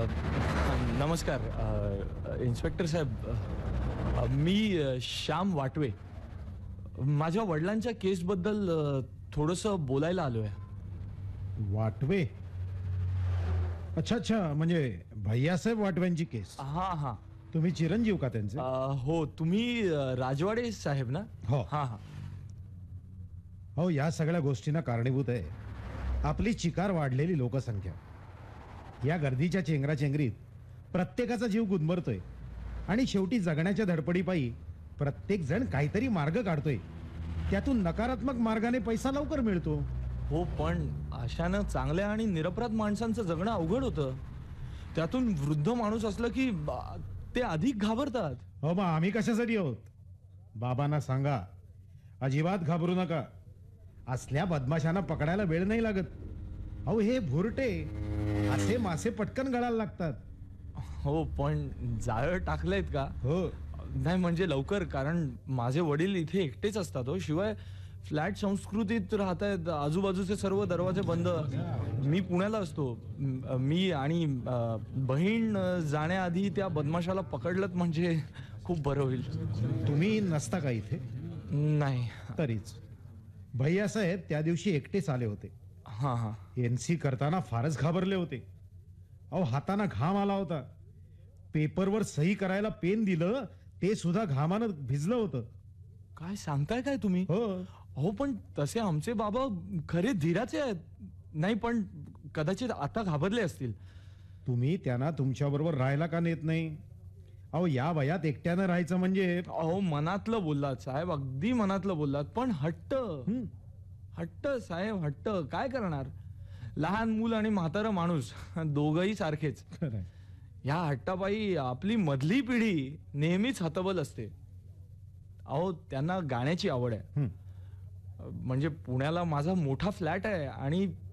नमस्कार इन्स्पेक्टर साहेब, मी श्याम वाटवे. माझ्या वडिलांच्या केसबद्दल थोडंसं बोलायला आलोय. वाटवे? अच्छा अच्छा, म्हणजे भैयासाहेब वाटव्यांची केस. हा हा. तुम्ही चिरंजीव का त्यांचे? हो, तुम्ही राजवाडे साहेब ना? हो. हा हा. हो, या सगळ्या गोष्टींना कारणीभूत आहे आपली चिकार वाढलेली लोकसंख्या. या गर्दीच्या चेंगराचेंगरीत प्रत्येकाचा जीव गुदमरतोय आणि शेवटी जगण्याच्या धडपडीपायी प्रत्येक जण काहीतरी मार्ग काढतोय. त्यातून नकारात्मक मार्गाने पैसा लवकर मिळतो. हो, पण अशानं चांगल्या आणि निरपराध माणसांचं जगणं अवघड होतं. त्यातून वृद्ध माणूस असलं की ते अधिक घाबरतात. हो, मग आम्ही कशासाठी आहोत? बाबांना सांगा अजिबात घाबरू नका. असल्या बदमाशांना पकडायला वेळ नाही लागत. अहो, हे भुरटे असे मासे पटकन गळायला लागतात. हो, पण जाळं टाकलंयत का? हो. नाही म्हणजे लवकर, कारण माझे वडील इथे एकटेच असतात. हो, शिवाय फ्लॅट संस्कृतीत राहत आहेत. आजूबाजूचे सर्व दरवाजे बंद. मी पुण्याला असतो. मी आणि बहीण जाण्याआधी त्या बदमाशाला पकडलत म्हणजे खूप बरं होईल. तुम्ही नसता का इथे? नाही. तरीच भैयासाहेब त्या दिवशी एकटेच आले होते. हा हा. एनसी करताना फारच घाबरले होते. अहो, हाताना घाम आला होता. पेपरवर सही करायला पेन दिलं ते सुद्धा घामानं भिजलं होतं. काय सांगताय काय तुम्ही? हो. हो, पण तसे आमचे बाबा खरे धीराचे आहेत. नाही, पण कदाचित आता घाबरले असतील. तुम्ही त्यांना तुमच्या बरोबर राहायला का नेत नाही? अहो, या वयात एकट्यानं राहायचं म्हणजे. अहो, मनातलं बोललात साहेब, अगदी मनातलं बोललात. पण हट्ट हट्ट साहेब, हट्ट काय करणार? लहान मूल आणि म्हातारं माणूस दोघंही सारखेच. खरंय. या हट्टापायी आपली मधली पिढी नेहमीच हतबल असते. अहो, त्यांना गाण्याची आवड आहे. म्हणजे पुण्याला माझा मोठा फ्लॅट आहे आणि